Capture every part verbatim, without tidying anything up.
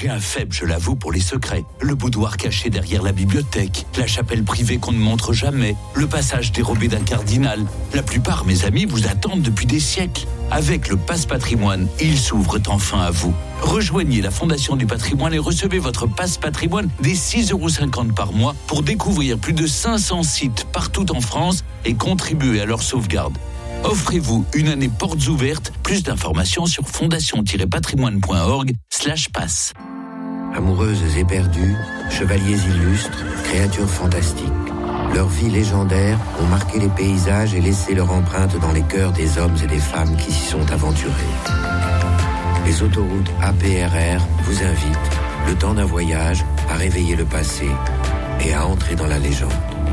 J'ai un faible, je l'avoue, pour les secrets. Le boudoir caché derrière la bibliothèque, la chapelle privée qu'on ne montre jamais, le passage dérobé d'un cardinal. La plupart, mes amis, vous attendent depuis des siècles. Avec le Passe Patrimoine, ils s'ouvrent enfin à vous. Rejoignez la Fondation du Patrimoine et recevez votre Passe Patrimoine dès six euros cinquante par mois pour découvrir plus de cinq cents sites partout en France et contribuer à leur sauvegarde. Offrez-vous une année portes ouvertes. Plus d'informations sur fondation-patrimoine.org slash passe. Amoureuses éperdues, chevaliers illustres, créatures fantastiques. Leurs vies légendaires ont marqué les paysages et laissé leur empreinte dans les cœurs des hommes et des femmes qui s'y sont aventurés. Les autoroutes A P R R vous invitent, le temps d'un voyage, à réveiller le passé et à entrer dans la légende.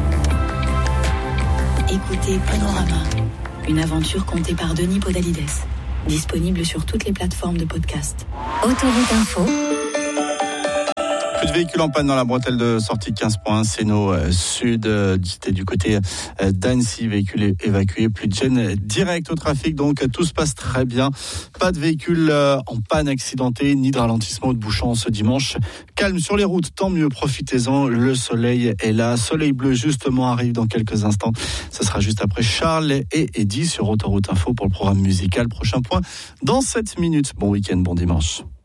Écoutez Panorama, une aventure contée par Denis Podalides. Disponible sur toutes les plateformes de podcast. Autoroute Info. Plus de véhicules en panne dans la bretelle de sortie quinze point un, Séno euh, Sud, euh, du côté euh, d'Annecy, véhicules évacués, plus de gêne direct au trafic, donc tout se passe très bien. Pas de véhicules euh, en panne accidentés, ni de ralentissement ou de bouchons ce dimanche. Calme sur les routes, tant mieux, profitez-en, le soleil est là. Soleil bleu justement arrive dans quelques instants. Ce sera juste après Charles et Eddy sur Autoroute Info pour le programme musical. Prochain point dans sept minutes. Bon week-end, bon dimanche.